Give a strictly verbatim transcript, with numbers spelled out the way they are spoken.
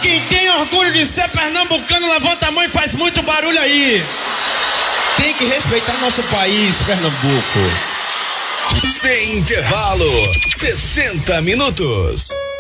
Quem tem orgulho de ser pernambucano, levanta a mão e faz muito barulho aí. Tem que respeitar nosso país, Pernambuco. Sem intervalo, sessenta minutos.